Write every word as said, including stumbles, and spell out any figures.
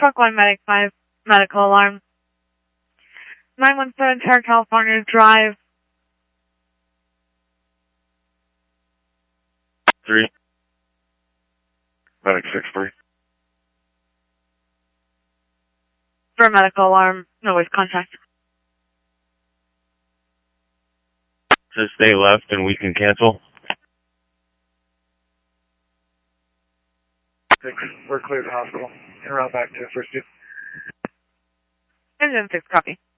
Truck one Medic five, medical alarm. nine one seven Terra California Drive. Three. Medic six three. For medical alarm, no voice contact. Just stay left and we can cancel. We're clear to the hospital. En route back to first two. Engine six, copy.